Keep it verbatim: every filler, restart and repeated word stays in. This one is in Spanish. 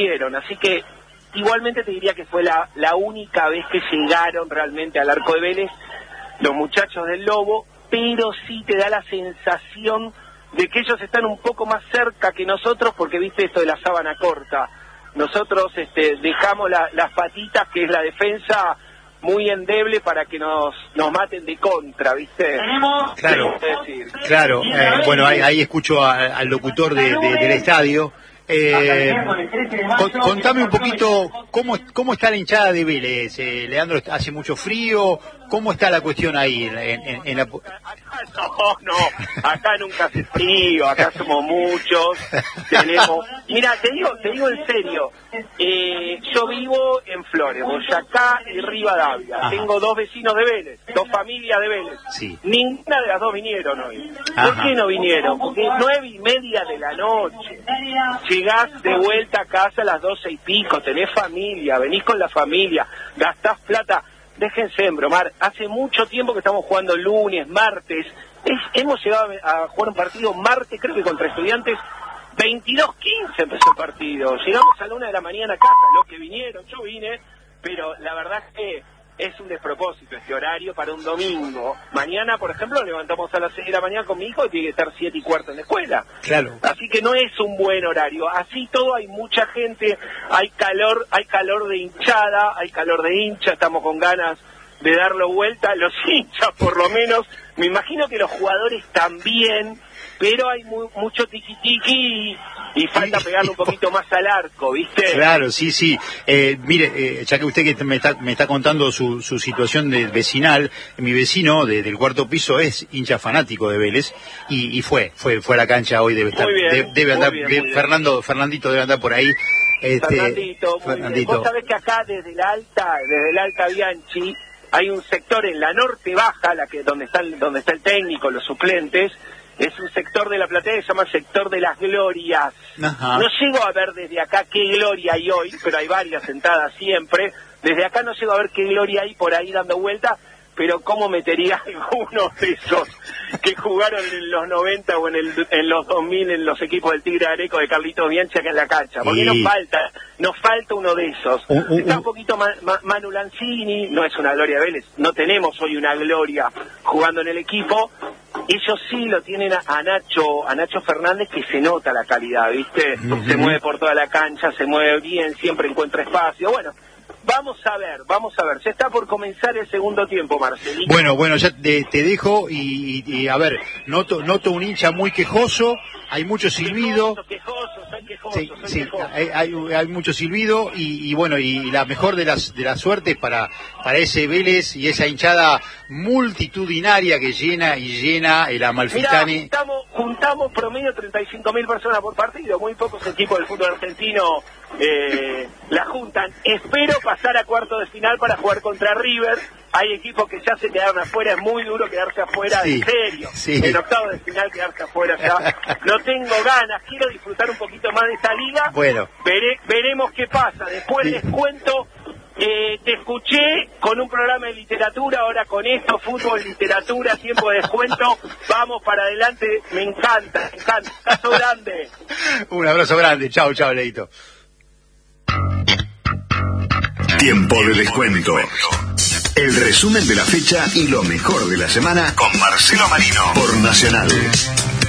hicieron, así que igualmente te diría que fue la, la única vez que llegaron realmente al arco de Vélez los muchachos del Lobo, pero sí te da la sensación de que ellos están un poco más cerca que nosotros, porque viste esto de la sábana corta. Nosotros este, dejamos la, las patitas, que es la defensa, muy endeble para que nos nos maten de contra, ¿viste? Claro, claro. Eh, bueno, ahí, ahí escucho a, al locutor de, de, del estadio. Eh, con, contame un poquito cómo cómo está la hinchada de Vélez, eh, Leandro. ¿Hace mucho frío? ¿Cómo está la cuestión ahí en, en, en la... No, no, acá nunca hace frío, acá somos muchos, tenemos... Mira, te digo, te digo en serio, eh, yo vivo en Flores, Boyacá y Rivadavia. Ajá. Tengo dos vecinos de Vélez, dos familias de Vélez. Sí. Ninguna de las dos vinieron hoy. Ajá. ¿Por qué no vinieron? Porque es nueve y media de la noche. Llegás de vuelta a casa a las doce y pico, tenés familia, venís con la familia, gastás plata. Déjense embromar, hace mucho tiempo que estamos jugando lunes, martes, es, hemos llegado a jugar un partido martes, creo que contra Estudiantes, veintidós quince empezó el partido, llegamos a la una de la mañana a casa, los que vinieron, yo vine, pero la verdad es que es un despropósito este horario para un domingo. Mañana, por ejemplo, nos levantamos a las seis de la mañana con mi hijo y tiene que estar siete y cuarto en la escuela. Claro. Así que no es un buen horario. Así todo, hay mucha gente, hay calor, hay calor de hinchada, hay calor de hincha, estamos con ganas de darlo vuelta. Los hinchas, por lo menos, me imagino que los jugadores también, pero hay mu mucho tiqui-tiqui y, y falta pegarle un poquito más al arco, ¿viste? Claro, sí, sí. Eh, mire, eh, ya que usted que me está, me está contando su, su situación de vecinal, mi vecino de, del cuarto piso es hincha fanático de Vélez y, y fue, fue, fue a la cancha hoy, debe estar, muy bien, de, debe andar, bien, de, Fernando, Fernandito debe andar por ahí. Este, Fernandito, muy Fernandito. Bien. Vos sabés que acá desde la alta, desde el Alta Bianchi, hay un sector en la norte baja, la que donde está el, donde está el técnico, los suplentes. Es un sector de la platea que se llama sector de las glorias. Ajá. No llego a ver desde acá qué gloria hay hoy, pero hay varias sentadas siempre. Desde acá no llego a ver qué gloria hay por ahí dando vuelta, pero cómo metería algunos de esos que jugaron en los noventa o en, el, en los dos mil en los equipos del Tigre Areco de Carlitos Bianchi acá en la cancha. Porque y... nos falta, nos falta uno de esos. Uh, uh, Está un poquito ma, ma, Manu Lanzini, no es una gloria de Vélez, no tenemos hoy una gloria jugando en el equipo. Ellos sí lo tienen a, a Nacho a Nacho Fernández, que se nota la calidad, ¿viste? Uh-huh. Se mueve por toda la cancha, se mueve bien, siempre encuentra espacio. Bueno, vamos a ver, vamos a ver. Ya está por comenzar el segundo tiempo, Marcelino. Bueno, bueno, ya te, te dejo y, y, a ver, noto, noto un hincha muy quejoso, hay mucho silbido. Quejoso, soy quejoso, sí, soy sí, quejoso. Hay, hay, hay mucho silbido y, y bueno, y la mejor de las de las suertes para, para ese Vélez y esa hinchada multitudinaria que llena y llena el Amalfitani. Mirá, juntamos, juntamos promedio treinta y cinco mil personas por partido, muy pocos equipos del fútbol argentino eh, la juntan. Espero pasar a cuarto de final para jugar contra River. Hay equipos que ya se quedaron afuera, es muy duro quedarse afuera, sí, en serio. Sí. En octavo de final quedarse afuera ya. No tengo ganas, quiero disfrutar un poquito más de esta liga. Bueno. Veré, veremos qué pasa. Después sí. Les cuento, eh, te escuché con un programa de literatura, ahora con esto, fútbol, literatura, tiempo de descuento. Vamos para adelante, me encanta, me encanta. Un abrazo grande. Un abrazo grande, chao, chao, Leito. Tiempo de descuento. El resumen de la fecha y lo mejor de la semana con Marcelo Marino por Nacional.